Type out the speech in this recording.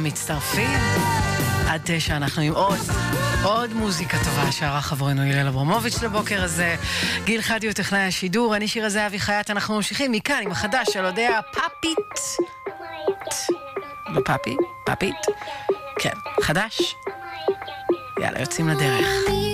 מצטרפים. עד 9 אנחנו עם עוד מוזיקה טובה שערך חברנו הלל אברמוביץ' לבוקר הזה. גיל חדי הוא טכנאי השידור, אני שירה זהבי חיית. אנחנו ממשיכים מכאן עם החדש של יודע פאפית. לא פאפי, פאפית. כן, חדש. יאללה, יוצאים לדרך.